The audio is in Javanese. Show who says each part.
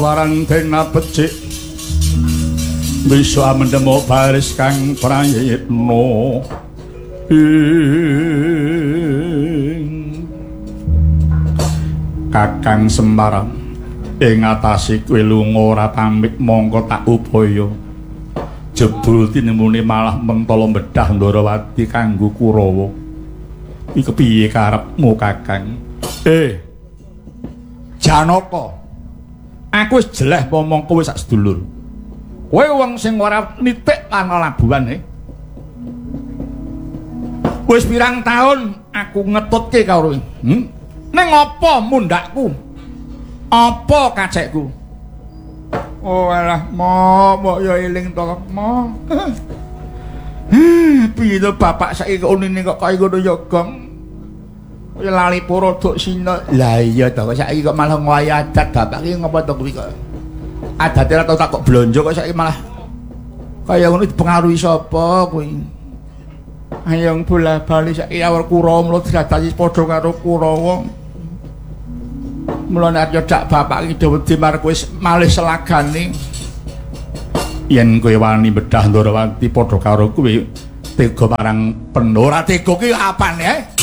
Speaker 1: tawaran dena becik bisa mendemo baris kang prayitna Kakang Semar ing atase kowe lunga ora pamit mongko tak upaya jebul tinemune malah mentala bedah Ndarawati kanggo Kurawa iki piye karepmu Kakang Janaka aku wis jeleh momong kowe sak sedulur kowe wong sing ora nitik lan labuhan wis pirang taun aku ngetutke karo ning apa mundakku? Apa kacekku? Oh alah, mbok ya eling to, Mo. Piye to bapak saiki kok unine kok kaya ngono ya, Gong? Kaya lali para duk sina. Lah iya to, saiki kok malah ngowahi adat bapak iki ngopo to kuwi kok? Adate ora tau tak kok blonjo kok saiki malah kaya ngono dipengaruhi sapa kuwi? Hayang bola-bali saiki awal Kurawa mulo didadani padha karo Kurawa. Mulane arep dak bapak iki wedi marek wis malih selagane. Yen kowe wani bedah Ndarawati padha karo kowe tega marang Pendora tega ki apane